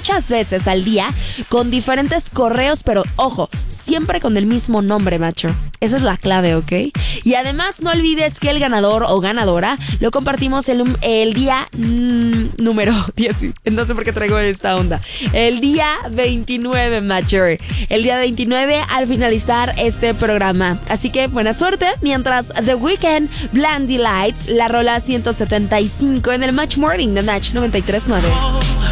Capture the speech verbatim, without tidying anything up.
muchas veces al día con diferentes correos, pero ojo, siempre con el mismo nombre, macho. Esa es la clave, ¿ok? Y además no olvides que el ganador o ganadora lo compartimos el, el día mmm, número diez. No sé por qué traigo esta onda. El día veintinueve, macho. El día veintinueve al finalizar este programa. Así que buena suerte. Mientras The Weeknd, Blinding Lights, la rola ciento setenta y cinco en el Match Morning de Match noventa y tres punto nueve.